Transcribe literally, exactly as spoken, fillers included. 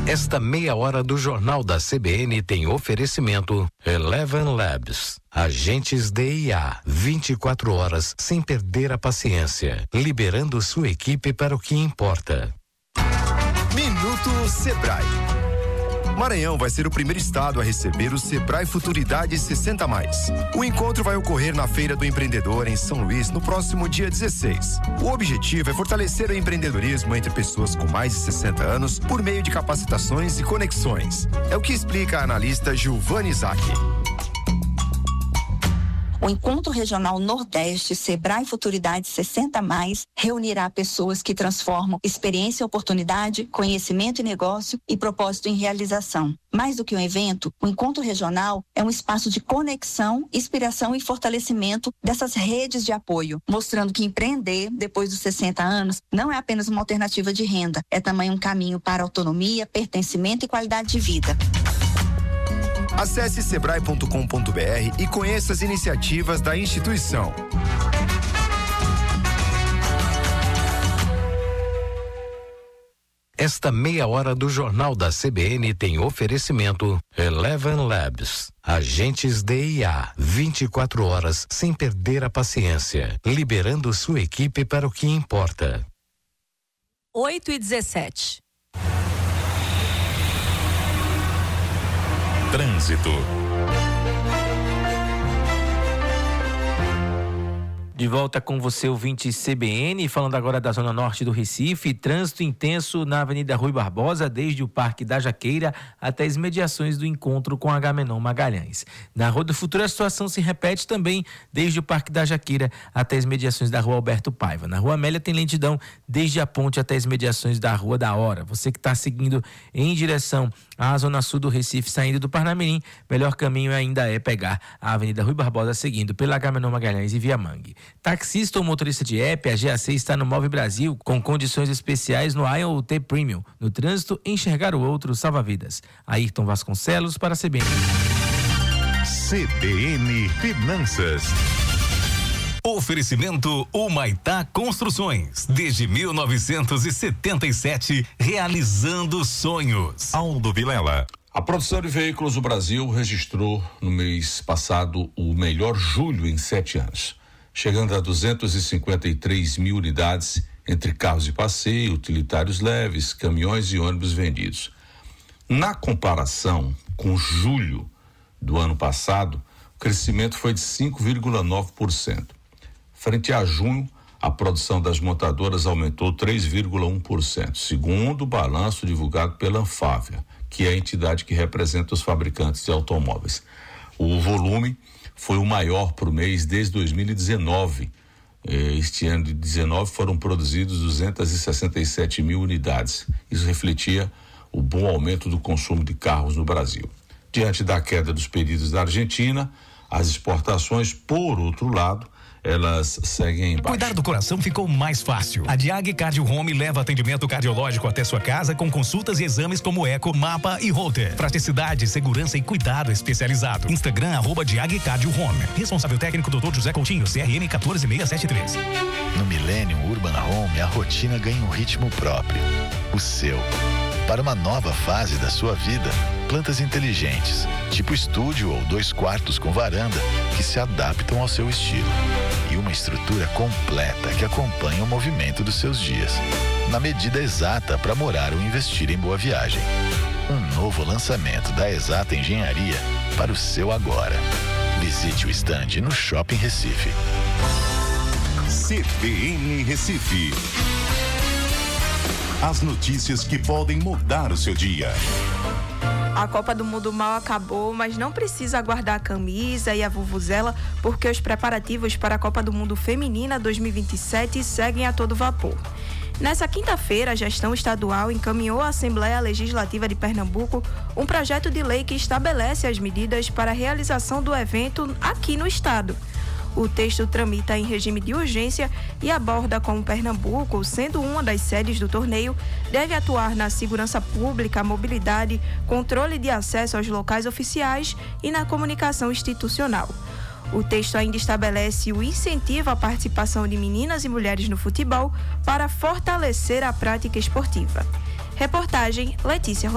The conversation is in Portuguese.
Esta meia hora do Jornal da C B N tem oferecimento Eleven Labs. Agentes de I A, vinte e quatro horas sem perder a paciência, liberando sua equipe para o que importa. Minuto Sebrae. Maranhão vai ser o primeiro estado a receber o Sebrae Futuridade sessenta mais. O encontro vai ocorrer na Feira do Empreendedor em São Luís no próximo dia dezesseis. O objetivo é fortalecer o empreendedorismo entre pessoas com mais de sessenta anos por meio de capacitações e conexões. É o que explica a analista Giovanni Isaac. O Encontro Regional Nordeste Sebrae Futuridade sessenta mais reunirá pessoas que transformam experiência e oportunidade, conhecimento e negócio e propósito em realização. Mais do que um evento, o Encontro Regional é um espaço de conexão, inspiração e fortalecimento dessas redes de apoio, mostrando que empreender depois dos sessenta anos não é apenas uma alternativa de renda, é também um caminho para autonomia, pertencimento e qualidade de vida. Acesse sebrae ponto com ponto br e conheça as iniciativas da instituição. Esta meia hora do Jornal da C B N tem oferecimento Eleven Labs. Agentes de I A, vinte e quatro horas sem perder a paciência, liberando sua equipe para o que importa. oito e dezessete. Trânsito. De volta com você, ouvinte C B N, falando agora da zona norte do Recife. Trânsito intenso na Avenida Rui Barbosa, desde o Parque da Jaqueira até as mediações do encontro com Agamenon Magalhães. Na Rua do Futuro, a situação se repete também, desde o Parque da Jaqueira até as mediações da Rua Alberto Paiva. Na Rua Amélia tem lentidão desde a ponte até as mediações da Rua da Hora. Você que está seguindo em direção à zona sul do Recife, saindo do Parnamirim, melhor caminho ainda é pegar a Avenida Rui Barbosa, seguindo pela Agamenon Magalhães e Viamangue. Taxista ou motorista de app, a G A C está no Move Brasil com condições especiais no I O T Premium. No trânsito, enxergar o outro salva vidas. Ayrton Vasconcelos para a C B N. C B N Finanças. Oferecimento Humaitá Construções. Desde mil novecentos e setenta e sete, realizando sonhos. Aldo Vilela. A produção de veículos do Brasil registrou no mês passado o melhor julho em sete anos, chegando a duzentos e cinquenta e três mil unidades entre carros de passeio, utilitários leves, caminhões e ônibus vendidos. Na comparação com julho do ano passado, o crescimento foi de cinco vírgula nove por cento. Frente a junho, a produção das montadoras aumentou três vírgula um por cento, segundo o balanço divulgado pela Anfávia, que é a entidade que representa os fabricantes de automóveis. O volume foi o maior por mês desde dois mil e dezenove. Este ano de dezenove foram produzidos duzentos e sessenta e sete mil unidades. Isso refletia o bom aumento do consumo de carros no Brasil. Diante da queda dos pedidos da Argentina, as exportações, por outro lado, elas seguem embaixo. Cuidar do coração ficou mais fácil. A Diag Cardio Home leva atendimento cardiológico até sua casa com consultas e exames como eco, mapa e holter. Praticidade, segurança e cuidado especializado. Instagram, arroba Diag Cardio Home. Responsável técnico doutor José Coutinho, C R M um quatro seis sete três. No Millennium Urban Home, a rotina ganha um ritmo próprio. O seu. Para uma nova fase da sua vida, plantas inteligentes, tipo estúdio ou dois quartos com varanda, que se adaptam ao seu estilo. E uma estrutura completa que acompanha o movimento dos seus dias. Na medida exata para morar ou investir em Boa Viagem. Um novo lançamento da Exata Engenharia para o seu agora. Visite o estande no Shopping Recife. C B N Recife. As notícias que podem mudar o seu dia. A Copa do Mundo mal acabou, mas não precisa aguardar a camisa e a vuvuzela, porque os preparativos para a Copa do Mundo Feminina dois mil e vinte e sete seguem a todo vapor. Nessa quinta-feira, a gestão estadual encaminhou à Assembleia Legislativa de Pernambuco um projeto de lei que estabelece as medidas para a realização do evento aqui no estado. O texto tramita em regime de urgência e aborda como Pernambuco, sendo uma das sedes do torneio, deve atuar na segurança pública, mobilidade, controle de acesso aos locais oficiais e na comunicação institucional. O texto ainda estabelece o incentivo à participação de meninas e mulheres no futebol para fortalecer a prática esportiva. Reportagem Letícia